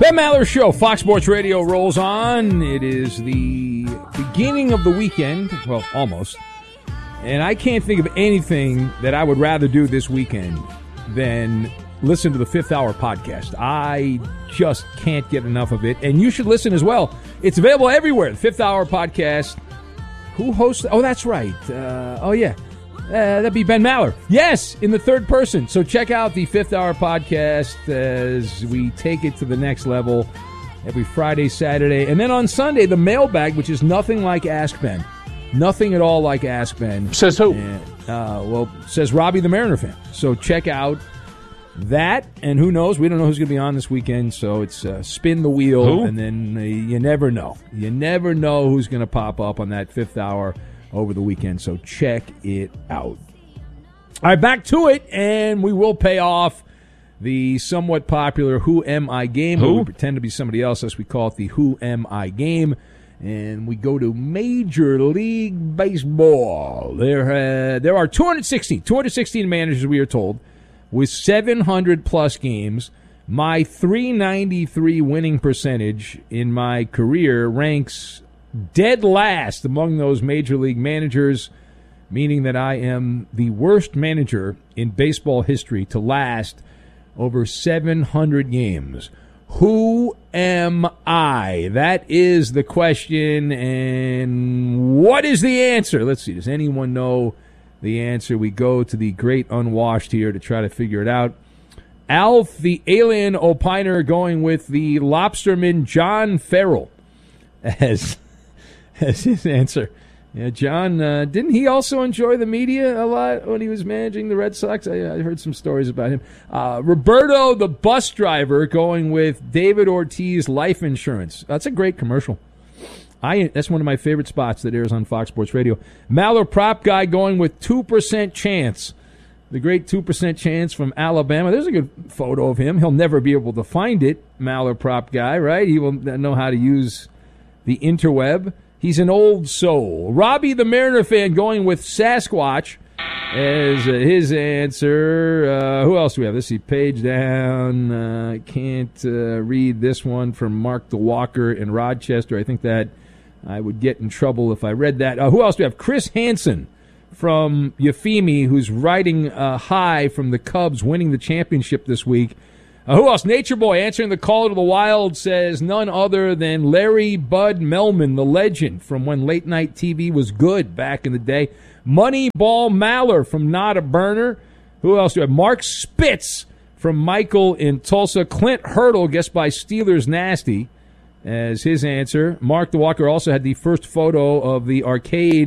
Ben Maller Show, Fox Sports Radio rolls on. It is the beginning of the weekend. Well, almost. And I can't think of anything that I would rather do this weekend than listen to the Fifth Hour podcast. I just can't get enough of it. And you should listen as well. It's available everywhere. The Fifth Hour podcast. Who hosts? Oh, that's right. That'd be Ben Maller. Yes, in the third person. So check out the Fifth Hour podcast as we take it to the next level every Friday, Saturday. And then on Sunday, the mailbag, which is nothing like Ask Ben. Nothing at all like Ask Ben. Says who? Says Robbie the Mariner fan. So check out that. And who knows? We don't know who's going to be on this weekend. So it's spin the wheel. Who? And then you never know. You never know who's going to pop up on that Fifth Hour over the weekend, so check it out. All right, back to it, and we will pay off the somewhat popular Who Am I game. Who? We pretend to be somebody else, as we call it the Who Am I game, and we go to Major League Baseball. There are 216 managers, we are told, with 700-plus games. My .393 winning percentage in my career ranks dead last among those major league managers, meaning that I am the worst manager in baseball history to last over 700 games. Who am I? That is the question, and what is the answer? Let's see, does anyone know the answer? We go to the great unwashed here to try to figure it out. Alf, the alien opiner, going with the lobsterman John Farrell as his answer. Yeah, John, didn't he also enjoy the media a lot when he was managing the Red Sox? I heard some stories about him. Roberto, the bus driver, going with David Ortiz Life Insurance. That's a great commercial. That's one of my favorite spots that airs on Fox Sports Radio. Maller Prop Guy going with 2% Chance. The great 2% Chance from Alabama. There's a good photo of him. He'll never be able to find it, Maller Prop Guy, right? He will know how to use the interweb. He's an old soul. Robbie the Mariner fan going with Sasquatch as his answer. Who else do we have? Let's see. Page down. I can't read this one from Mark the Walker in Rochester. I think that I would get in trouble if I read that. Who else do we have? Chris Hansen from Euphemie, who's riding high from the Cubs winning the championship this week. Who else? Nature Boy answering the call to the wild says none other than Larry Bud Melman, the legend from when late night TV was good back in the day. Moneyball Maller from Not a Burner. Who else do we have? Mark Spitz from Michael in Tulsa. Clint Hurdle, guessed by Steelers Nasty, as his answer. Mark the Walker also had the first photo of the arcade